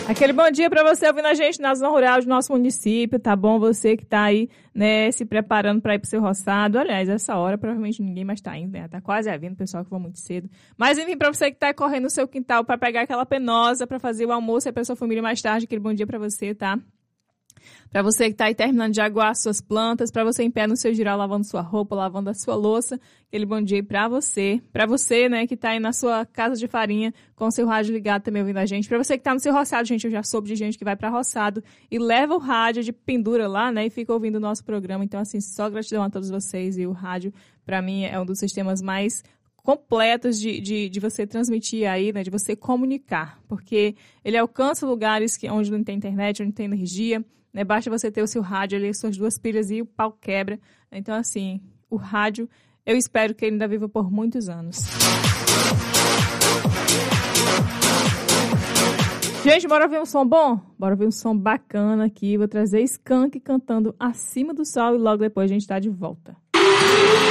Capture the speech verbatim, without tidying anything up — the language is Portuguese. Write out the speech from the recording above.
Aquele bom dia para você ouvindo a gente na zona rural do nosso município, tá bom? Você que tá aí, né, se preparando para ir pro seu roçado. Aliás, essa hora provavelmente ninguém mais tá indo, né? Tá quase vindo, pessoal que vai muito cedo. Mas enfim, para você que tá correndo no seu quintal para pegar aquela penosa para fazer o almoço aí pra sua família mais tarde, aquele bom dia para você, tá? Para você que tá aí terminando de aguar suas plantas, para você em pé no seu giral, lavando sua roupa, lavando a sua louça, aquele bom dia para você. Para você, né, que tá aí na sua casa de farinha, com o seu rádio ligado também ouvindo a gente. Para você que tá no seu roçado, gente, eu já soube de gente que vai para roçado e leva o rádio de pendura lá, né, e fica ouvindo o nosso programa. Então, assim, só gratidão a todos vocês. E o rádio, para mim, é um dos sistemas mais completos de, de, de você transmitir aí, né, de você comunicar. Porque ele alcança lugares que, onde não tem internet, onde não tem energia, né, basta você ter o seu rádio ali, suas duas pilhas e o pau quebra. Então, assim, o rádio, eu espero que ele ainda viva por muitos anos. Gente, bora ver um som bom? Bora ver um som bacana aqui. Vou trazer Skank cantando Acima do Sol e logo depois a gente tá de volta.